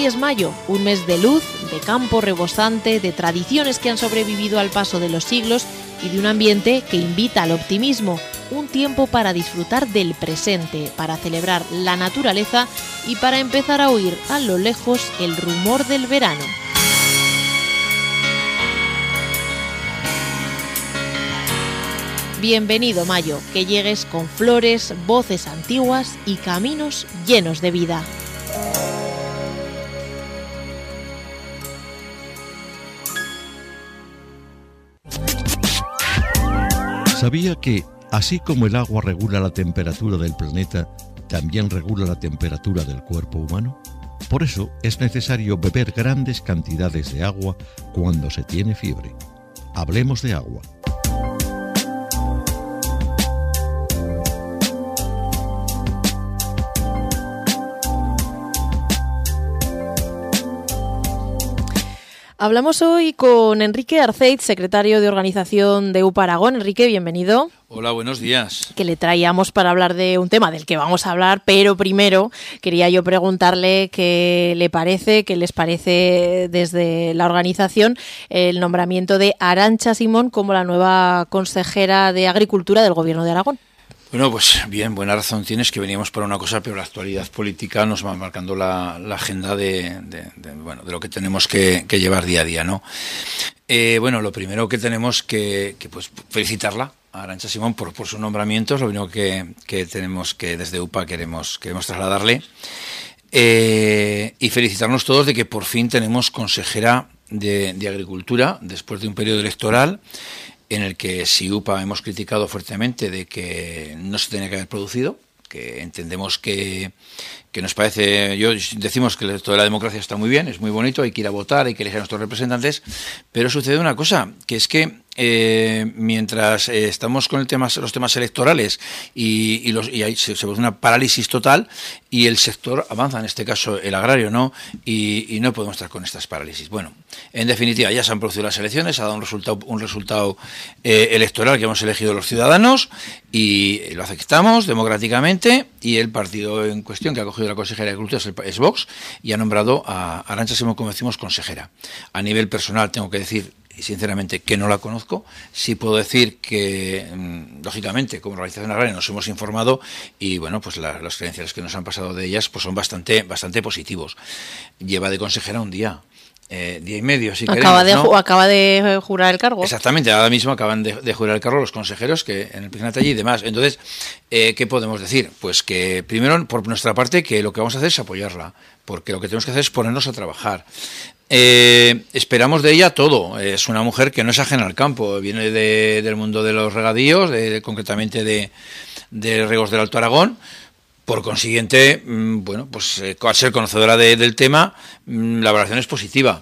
es mayo, un mes de luz, de campo rebosante, de tradiciones que han sobrevivido al paso de los siglos y de un ambiente que invita al optimismo, un tiempo para disfrutar del presente, para celebrar la naturaleza y para empezar a oír a lo lejos el rumor del verano. Bienvenido mayo, que llegues con flores, voces antiguas y caminos llenos de vida. ¿Sabía que, así como el agua regula la temperatura del planeta, también regula la temperatura del cuerpo humano? Por eso es necesario beber grandes cantidades de agua cuando se tiene fiebre. Hablemos de agua. Hablamos hoy con Enrique Arceiz, secretario de organización de UPA Aragón. Enrique, bienvenido. Hola, buenos días. Que le traíamos para hablar de un tema del que vamos a hablar, pero primero quería yo preguntarle qué les parece desde la organización el nombramiento de Arantxa Simón como la nueva consejera de Agricultura del Gobierno de Aragón. Bueno, pues bien, buena razón tienes, que veníamos para una cosa, pero la actualidad política nos va marcando la agenda de lo que tenemos que llevar día a día, ¿no? Bueno, lo primero que tenemos que pues felicitarla a Arantxa Simón por su nombramiento, es lo único que tenemos que desde UPA queremos trasladarle, y felicitarnos todos de que por fin tenemos consejera de Agricultura después de un periodo electoral en el que si UPA hemos criticado fuertemente de que no se tenía que haber producido, que entendemos que nos parece, decimos que esto de la democracia está muy bien, es muy bonito, hay que ir a votar, hay que elegir a nuestros representantes, pero sucede una cosa, que es que mientras estamos con los temas electorales y se produce una parálisis total y el sector avanza, en este caso el agrario, ¿no? Y no podemos estar con estas parálisis. Bueno, en definitiva, ya se han producido las elecciones, ha dado un resultado electoral que hemos elegido los ciudadanos y lo aceptamos democráticamente, y el partido en cuestión que ha cogido la consejera de Agricultura es Vox, y ha nombrado a Arantxa Simón, como decimos, consejera. A nivel personal tengo que decir, y sinceramente, que no la conozco. Sí puedo decir que, lógicamente, como organización agraria nos hemos informado y, bueno, pues las credenciales que nos han pasado de ellas pues son bastante positivos. Lleva de consejera un día y medio, si queremos, ¿no? Acaba de jurar el cargo. Exactamente, ahora mismo acaban de jurar el cargo los consejeros que en el Presidente allí y demás. Entonces, ¿qué podemos decir? Pues que, primero, por nuestra parte, que lo que vamos a hacer es apoyarla, porque lo que tenemos que hacer es ponernos a trabajar. Esperamos de ella todo. Es una mujer que no es ajena al campo, viene del mundo de los regadíos, concretamente de Regos del Alto Aragón. Por consiguiente, bueno, pues al ser conocedora del tema, la valoración es positiva.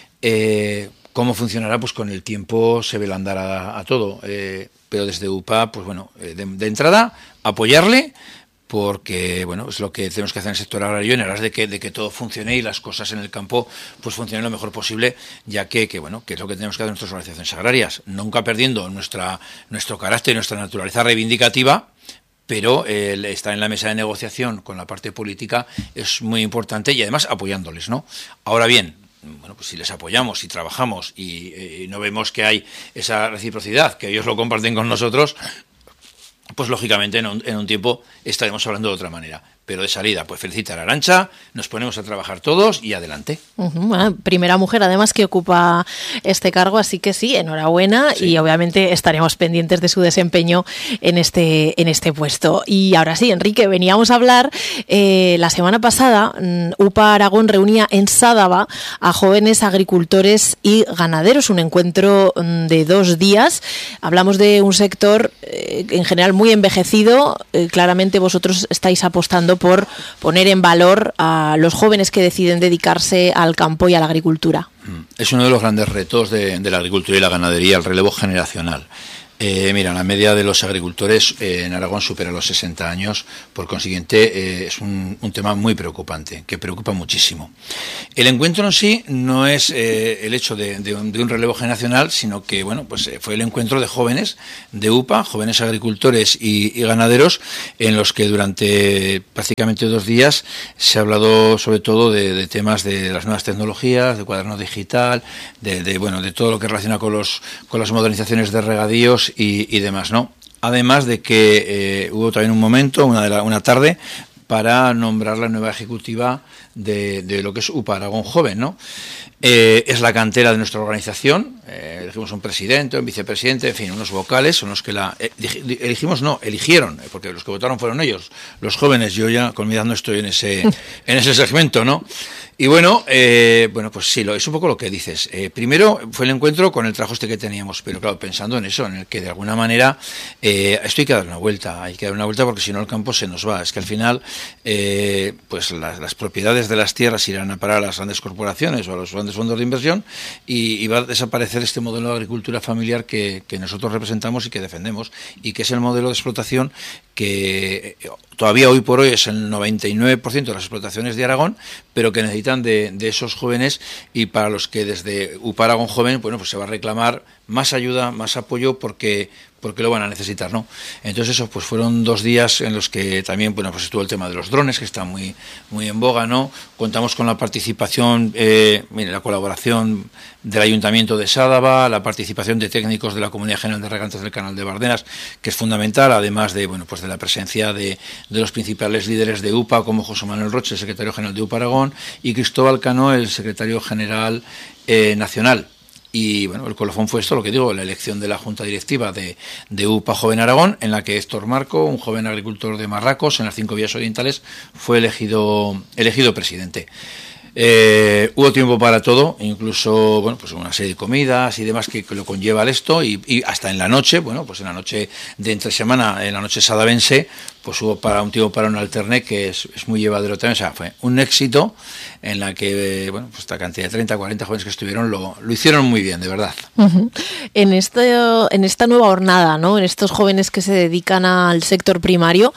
¿Cómo funcionará? Pues con el tiempo se ve el andar a todo. Pero desde UPA, pues bueno, de entrada, apoyarle, porque bueno, es lo que tenemos que hacer en el sector agrario, en aras de que todo funcione y las cosas en el campo pues funcionen lo mejor posible, ya que bueno, que es lo que tenemos que hacer en nuestras organizaciones agrarias, nunca perdiendo nuestro carácter y nuestra naturaleza reivindicativa, pero estar en la mesa de negociación con la parte política es muy importante, y además apoyándoles, ¿no? Ahora bien, bueno, pues si les apoyamos y trabajamos y no vemos que hay esa reciprocidad, que ellos lo comparten con nosotros, pues lógicamente en un tiempo estaremos hablando de otra manera. Pero de salida, pues felicitar a Arantxa, nos ponemos a trabajar todos y adelante. Bueno, primera mujer además que ocupa este cargo, así que sí, enhorabuena, sí. Y obviamente estaremos pendientes de su desempeño en este puesto. Y ahora sí, Enrique, veníamos a hablar, la semana pasada UPA Aragón reunía en Sádava a jóvenes agricultores y ganaderos, un encuentro de 2 días. Hablamos de un sector en general muy envejecido, claramente vosotros estáis apostando por poner en valor a los jóvenes que deciden dedicarse al campo y a la agricultura. Es uno de los grandes retos de la agricultura y la ganadería, el relevo generacional. Mira, la media de los agricultores en Aragón supera los 60 años, por consiguiente es un tema muy preocupante, que preocupa muchísimo. El encuentro en sí no es el hecho de un relevo generacional, sino que bueno, pues fue el encuentro de jóvenes de UPA, jóvenes agricultores y ganaderos, en los que durante prácticamente 2 días se ha hablado sobre todo de temas de las nuevas tecnologías, de cuaderno digital, de todo lo que relaciona con las modernizaciones de regadíos y demás, ¿no? Además de que hubo también un momento, una tarde, para nombrar la nueva ejecutiva de lo que es UPA Aragón Joven, ¿no? Es la cantera de nuestra organización, elegimos un presidente, un vicepresidente, en fin, unos vocales, son los que eligieron, porque los que votaron fueron ellos, los jóvenes. Yo ya con mi edad no estoy en ese segmento, ¿no? Y bueno, pues sí, es un poco lo que dices. Primero fue el encuentro con el trabajo que teníamos, pero claro, pensando en eso, en el que de alguna manera esto hay que dar una vuelta, porque si no el campo se nos va. Es que al final, pues las propiedades de las tierras irán a parar a las grandes corporaciones o a los grandes fondos de inversión y va a desaparecer este modelo de agricultura familiar que nosotros representamos y que defendemos, y que es el modelo de explotación que todavía hoy por hoy es el 99% de las explotaciones de Aragón, pero que necesitan de esos jóvenes, y para los que desde UPA Aragón Joven, bueno, pues se va a reclamar más ayuda, más apoyo, porque lo van a necesitar, ¿no? Entonces eso, pues fueron 2 días en los que también, bueno, pues estuvo el tema de los drones, que está muy en boga, ¿no? Contamos con la participación, la colaboración del Ayuntamiento de Sádava, la participación de técnicos de la Comunidad General de Regantes del Canal de Bardenas, que es fundamental, además de, bueno, pues de la presencia de los principales líderes de UPA, como José Manuel Roche, el secretario general de UPA Aragón, y Cristóbal Cano, el secretario general nacional. Y bueno, el colofón fue esto, lo que digo, la elección de la Junta Directiva de UPA Joven Aragón, en la que Héctor Marco, un joven agricultor de Marracos, en las 5 vías orientales, fue elegido presidente. Hubo tiempo para todo, incluso bueno, pues una serie de comidas y demás que lo conlleva esto, y hasta en la noche, bueno, pues en la noche de entre semana, en la noche sadavense, pues hubo para un alterné que es muy llevadero también. O sea, fue un éxito en la que, bueno, pues esta cantidad de 30, 40 jóvenes que estuvieron lo hicieron muy bien, de verdad. Uh-huh. En esta nueva jornada, ¿no? En estos jóvenes que se dedican al sector primario,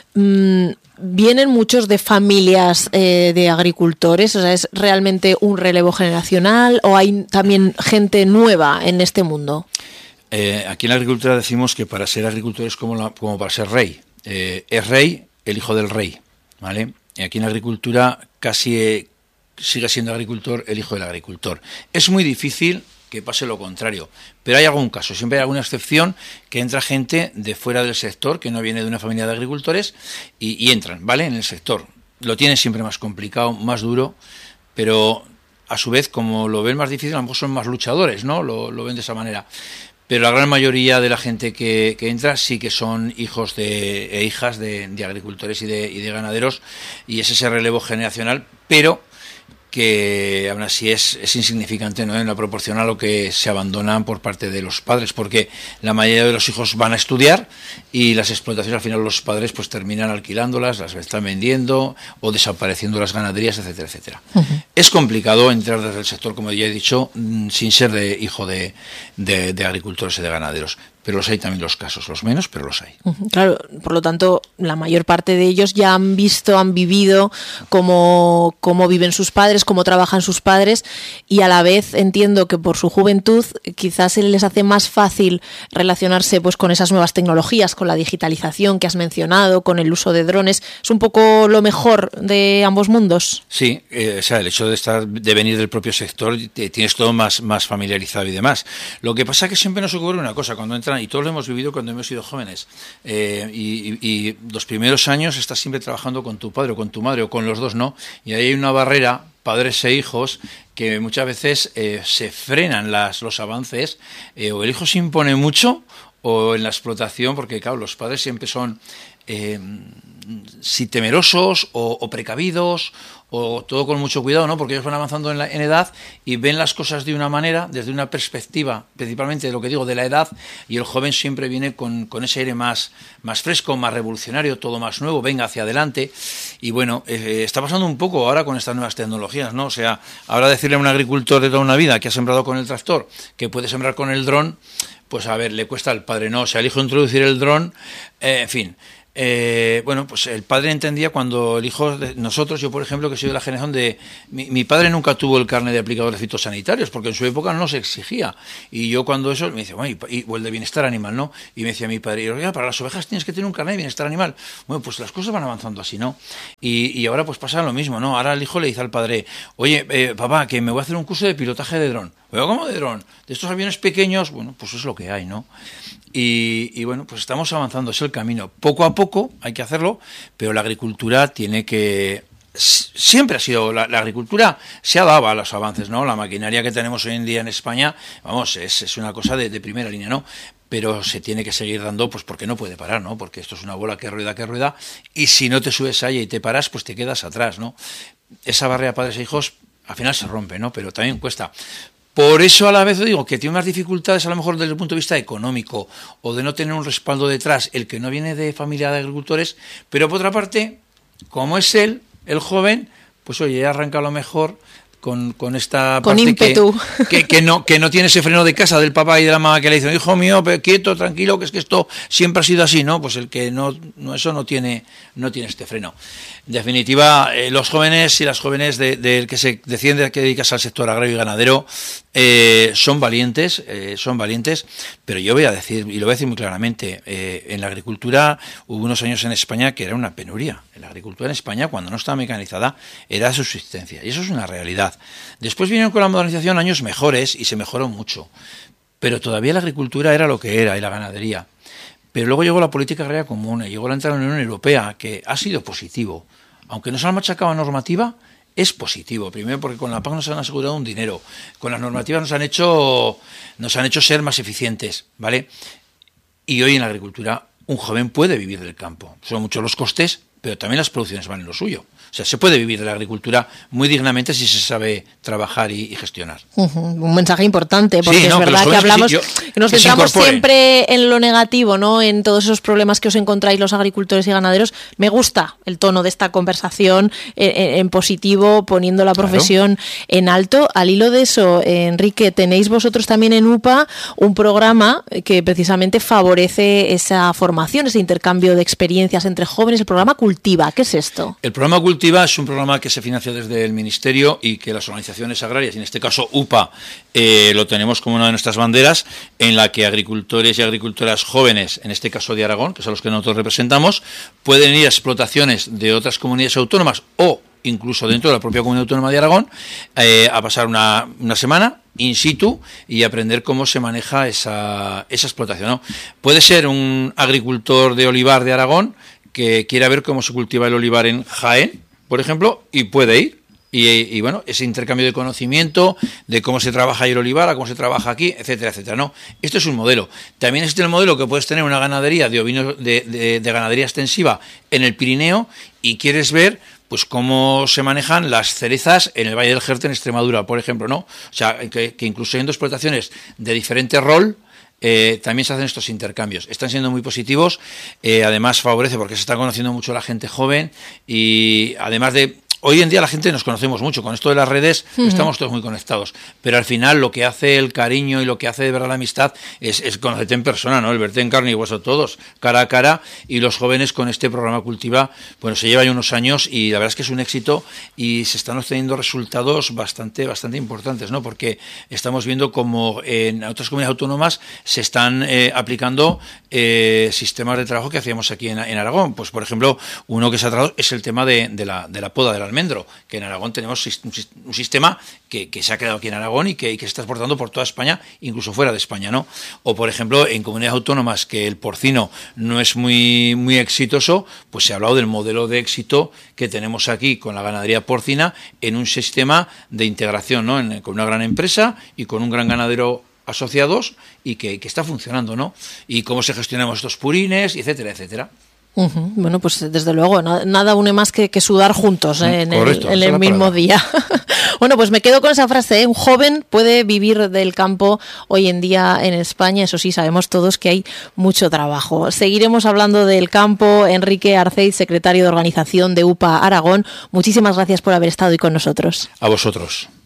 ¿vienen muchos de familias de agricultores? O sea, ¿es realmente un relevo generacional o hay también gente nueva en este mundo? Aquí en la agricultura decimos que para ser agricultor es como para ser rey. Es rey el hijo del rey, ¿vale? Y aquí en la agricultura casi sigue siendo agricultor el hijo del agricultor. Es muy difícil que pase lo contrario, pero hay algún caso, siempre hay alguna excepción, que entra gente de fuera del sector, que no viene de una familia de agricultores, y entran, ¿vale?, en el sector. Lo tienen siempre más complicado, más duro, pero a su vez, como lo ven más difícil, a lo mejor son más luchadores, ¿no? Lo ven de esa manera. Pero la gran mayoría de la gente que entra sí que son hijos e hijas de agricultores y de ganaderos, y es ese relevo generacional, pero que aún así es insignificante, ¿no?, en la proporción a lo que se abandonan por parte de los padres, porque la mayoría de los hijos van a estudiar y las explotaciones, al final los padres pues terminan alquilándolas, las están vendiendo o desapareciendo las ganaderías, etcétera, etcétera. Uh-huh. Es complicado entrar desde el sector, como ya he dicho, sin ser de hijo de agricultores y de ganaderos. Pero los hay también los casos, los menos, pero los hay. Claro, por lo tanto, la mayor parte de ellos ya han vivido cómo viven sus padres, cómo trabajan sus padres, y a la vez entiendo que por su juventud quizás se les hace más fácil relacionarse pues con esas nuevas tecnologías, con la digitalización que has mencionado, con el uso de drones. ¿Es un poco lo mejor de ambos mundos? Sí, o sea, el hecho de venir del propio sector, tienes todo más familiarizado y demás. Lo que pasa es que siempre nos ocurre una cosa, cuando entran, y todos lo hemos vivido cuando hemos sido jóvenes, y los primeros años estás siempre trabajando con tu padre o con tu madre o con los dos, ¿no? Y ahí hay una barrera, padres e hijos, que muchas veces se frenan los avances, o el hijo se impone mucho, o en la explotación, porque claro, los padres siempre son si temerosos o precavidos, o todo con mucho cuidado, ¿no? Porque ellos van avanzando en edad y ven las cosas de una manera, desde una perspectiva, principalmente de lo que digo, de la edad, y el joven siempre viene con ese aire más fresco, más revolucionario, todo más nuevo, venga hacia adelante. Y bueno, está pasando un poco ahora con estas nuevas tecnologías, ¿no? O sea, ahora decirle a un agricultor de toda una vida que ha sembrado con el tractor, que puede sembrar con el dron, pues a ver, le cuesta al padre, ¿no? O sea, el hijo introducir el dron, en fin. Bueno, pues el padre entendía cuando el hijo de nosotros, yo por ejemplo, que soy de la generación de... Mi padre nunca tuvo el carnet de aplicadores fitosanitarios, porque en su época no se exigía. Y yo cuando eso, me dice, bueno, o el de bienestar animal, ¿no? Y me decía mi padre, oiga, para las ovejas tienes que tener un carnet de bienestar animal. Bueno, pues las cosas van avanzando así, ¿no? Y ahora pues pasa lo mismo, ¿no? Ahora el hijo le dice al padre, oye, papá, que me voy a hacer un curso de pilotaje de dron. ¿Pero cómo de dron? De estos aviones pequeños, bueno, pues es lo que hay, ¿no? Y bueno, pues estamos avanzando, es el camino. Poco a poco hay que hacerlo, pero la agricultura tiene que... Siempre ha sido, la agricultura se ha dado a los avances, ¿no? La maquinaria que tenemos hoy en día en España, vamos, es una cosa de primera línea, ¿no? Pero se tiene que seguir dando, pues porque no puede parar, ¿no? Porque esto es una bola que rueda, y si no te subes a ella y te paras, pues te quedas atrás, ¿no? Esa barrera padres e hijos al final se rompe, ¿no? Pero también cuesta. Por eso a la vez digo que tiene más dificultades a lo mejor desde el punto de vista económico o de no tener un respaldo detrás, el que no viene de familia de agricultores, pero por otra parte, como es él, el joven, pues oye, arranca a lo mejor con esta con parte ímpetu. que no tiene ese freno de casa del papá y de la mamá que le dicen, hijo mío, quieto, tranquilo, que es que esto siempre ha sido así, ¿no? Pues el que no eso no tiene este freno. En definitiva, los jóvenes y las jóvenes del que se deciden que dedicas al sector agrario y ganadero son valientes, pero yo voy a decir, y lo voy a decir muy claramente, en la agricultura hubo unos años en España que era una penuria. En la agricultura en España, cuando no estaba mecanizada, era subsistencia, y eso es una realidad. Después vinieron con la modernización años mejores y se mejoró mucho, pero todavía la agricultura era lo que era, y la ganadería. Pero luego llegó la política agraria común, llegó la entrada en la Unión Europea, que ha sido positivo. Aunque nos han machacado normativa, es positivo. Primero porque con la PAC nos han asegurado un dinero, con las normativas nos han hecho ser más eficientes, ¿vale? Y hoy en la agricultura un joven puede vivir del campo. Son muchos los costes, pero también las producciones van en lo suyo. O sea, se puede vivir de la agricultura muy dignamente si se sabe trabajar y gestionar. Un mensaje importante, porque sí, no, es verdad que hablamos, que nos centramos siempre en lo negativo, ¿no? En todos esos problemas que os encontráis los agricultores y ganaderos. Me gusta el tono de esta conversación en positivo, poniendo la profesión en alto. Al hilo de eso, Enrique, tenéis vosotros también en UPA un programa que precisamente favorece esa formación, ese intercambio de experiencias entre jóvenes, el programa Cultiva. ¿Qué es esto? El programa Cultiva es un programa que se financia desde el Ministerio y que las organizaciones agrarias, y en este caso UPA, lo tenemos como una de nuestras banderas, en la que agricultores y agricultoras jóvenes, en este caso de Aragón, que son los que nosotros representamos, pueden ir a explotaciones de otras comunidades autónomas o incluso dentro de la propia comunidad autónoma de Aragón, a pasar una semana in situ y aprender cómo se maneja esa explotación, ¿no? Puede ser un agricultor de olivar de Aragón que quiera ver cómo se cultiva el olivar en Jaén, por ejemplo, y puede ir. Y bueno, ese intercambio de conocimiento, de cómo se trabaja ahí el olivar, a cómo se trabaja aquí, etcétera, etcétera. No, esto es un modelo. También existe el modelo que puedes tener una ganadería de ovinos, de ganadería extensiva en el Pirineo y quieres ver pues cómo se manejan las cerezas en el Valle del Jerte en Extremadura, por ejemplo, ¿no? O sea, que incluso siendo explotaciones de diferente rol, también se hacen estos intercambios. Están siendo muy positivos, además favorece porque se está conociendo mucho la gente joven y además de... Hoy en día la gente nos conocemos mucho, con esto de las redes estamos todos muy conectados, pero al final lo que hace el cariño y lo que hace de verdad la amistad es conocerte en persona, ¿no? El verte en carne y hueso todos, cara a cara, y los jóvenes con este programa Cultiva, bueno, se lleva ya unos años y la verdad es que es un éxito y se están obteniendo resultados bastante importantes, ¿no? Porque estamos viendo como en otras comunidades autónomas se están aplicando sistemas de trabajo que hacíamos aquí en Aragón. Pues por ejemplo, uno que se ha tratado es el tema de la poda del almendro, que en Aragón tenemos un sistema que se ha quedado aquí en Aragón y que se está exportando por toda España, incluso fuera de España, ¿no? O por ejemplo, en comunidades autónomas que el porcino no es muy exitoso, pues se ha hablado del modelo de éxito que tenemos aquí con la ganadería porcina en un sistema de integración, ¿no? Con una gran empresa y con un gran ganadero asociados y que está funcionando, ¿no? Y cómo se gestionamos estos purines, etcétera, etcétera. Bueno, pues desde luego, nada une más que sudar juntos en el mismo día. Bueno, pues me quedo con esa frase, un joven puede vivir del campo hoy en día en España, eso sí, sabemos todos que hay mucho trabajo. Seguiremos hablando del campo. Enrique Arceiz, secretario de organización de UPA Aragón, muchísimas gracias por haber estado hoy con nosotros. A vosotros.